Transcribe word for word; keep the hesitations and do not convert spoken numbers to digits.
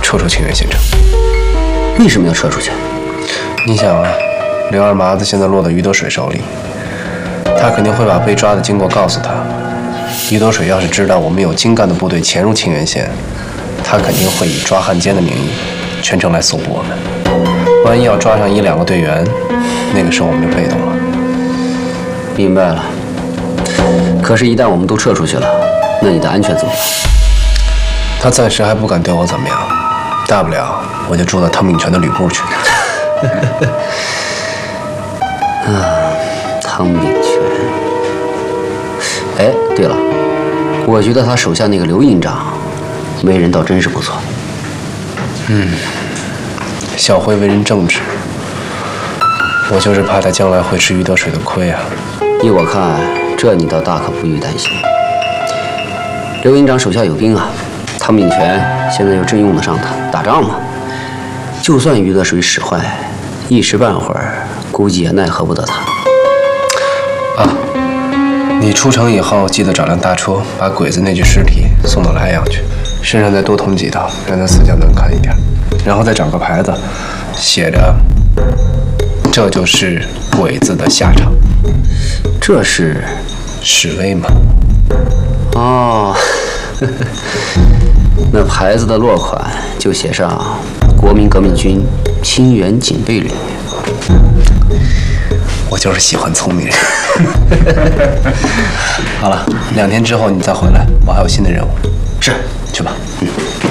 撤出清源县城。 为什么要撤出去？ 你想啊，刘二麻子现在落到于德水手里，他肯定会把被抓的经过告诉他。于德水要是知道我们有精干的部队潜入清源县，他肯定会以抓汉奸的名义全程来搜捕我们。万一要抓上一两个队员，那个时候我们就被动了。 明白了。可是，一旦我们都撤出去了，那你的安全怎么办？ 他暂时还不敢对我怎么样，大不了我就住到汤秉权的旅部去。 啊，汤秉权。哎，对了，我觉得他手下那个刘营长，为人倒真是不错。 嗯，小辉为人正直，我就是怕他将来会吃于德水的亏啊。 依我看，这你倒大可不必担心。刘营长手下有兵啊，汤秉权现在又真用得上他，打仗嘛。就算于德水使坏，一时半会儿估计也奈何不得他。 啊，你出城以后记得找辆大车，把鬼子那具尸体送到莱阳去，身上再多捅几刀，让他死相难看一点。然后再找个牌子，写着“这就是鬼子的下场”。 这是示威嘛？ 哦，那牌子的落款就写上“国民革命军清源警备旅”。 我就是喜欢聪明人。好了，两天之后你再回来，我还有新的任务。 是， 去吧。